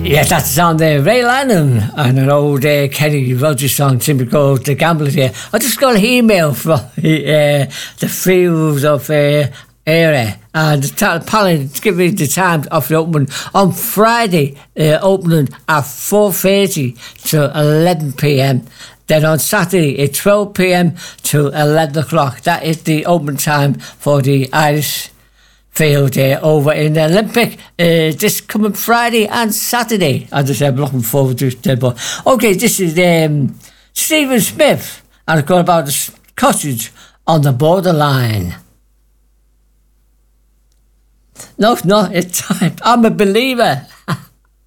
Yes, that's the sound there. Ray Lanham and an old Kenny Rogers song, simply called The Gamblers here. I just got an email from the Fields of area, and apparently it's giving me the time of the opening on Friday, opening at 4:30 to 11 p.m. Then on Saturday at 12 p.m. to 11 o'clock. That is the open time for the Irish Field over in the Olympic this coming Friday and Saturday. As I said, I'm looking forward to it. But okay, this is Stephen Smith, and it's got about the cottage on the borderline. No, it's time. I'm a believer.